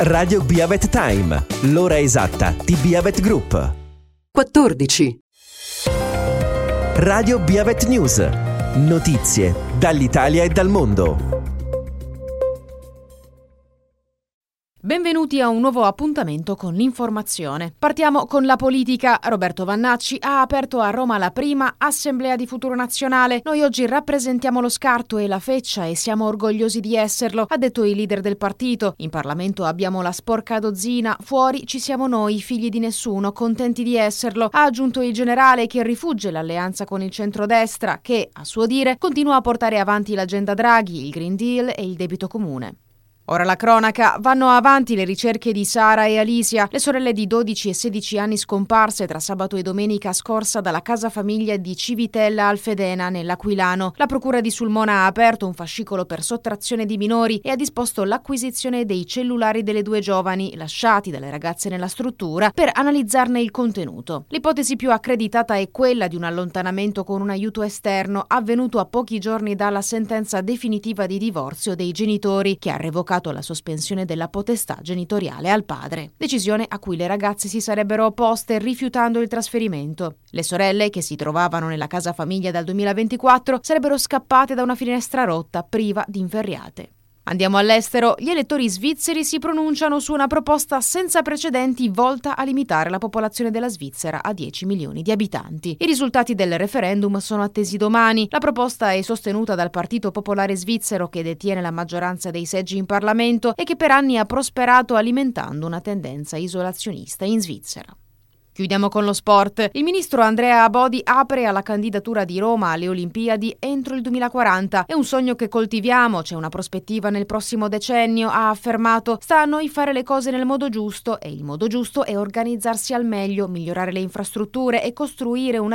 Radio Biavet Time, l'ora esatta di Biavet Group. 14. Radio Biavet News, notizie dall'Italia e dal mondo. Benvenuti a un nuovo appuntamento con l'informazione. Partiamo con la politica. Roberto Vannacci ha aperto a Roma la prima Assemblea di Futuro Nazionale. Noi oggi rappresentiamo lo scarto e la feccia e siamo orgogliosi di esserlo, ha detto il leader del partito. In Parlamento abbiamo la sporca dozzina, fuori ci siamo noi, figli di nessuno, contenti di esserlo, ha aggiunto il generale che rifugge l'alleanza con il centrodestra che, a suo dire, continua a portare avanti l'agenda Draghi, il Green Deal e il debito comune. Ora la cronaca. Vanno avanti le ricerche di Sara e Alicia, le sorelle di 12 e 16 anni scomparse tra sabato e domenica scorsa dalla casa famiglia di Civitella Alfedena nell'Aquilano. La procura di Sulmona ha aperto un fascicolo per sottrazione di minori e ha disposto l'acquisizione dei cellulari delle due giovani lasciati dalle ragazze nella struttura per analizzarne il contenuto. L'ipotesi più accreditata è quella di un allontanamento con un aiuto esterno avvenuto a pochi giorni dalla sentenza definitiva di divorzio dei genitori che ha revocato la sospensione della potestà genitoriale al padre, decisione a cui le ragazze si sarebbero opposte rifiutando il trasferimento. Le sorelle, che si trovavano nella casa famiglia dal 2024, sarebbero scappate da una finestra rotta priva di inferriate. Andiamo all'estero. Gli elettori svizzeri si pronunciano su una proposta senza precedenti volta a limitare la popolazione della Svizzera a 10 milioni di abitanti. I risultati del referendum sono attesi domani. La proposta è sostenuta dal Partito Popolare Svizzero, che detiene la maggioranza dei seggi in Parlamento e che per anni ha prosperato alimentando una tendenza isolazionista in Svizzera. Chiudiamo con lo sport. Il ministro Andrea Abodi apre alla candidatura di Roma alle Olimpiadi entro il 2040. È un sogno che coltiviamo, c'è una prospettiva nel prossimo decennio, ha affermato. Sta a noi fare le cose nel modo giusto e il modo giusto è organizzarsi al meglio, migliorare le infrastrutture e costruire una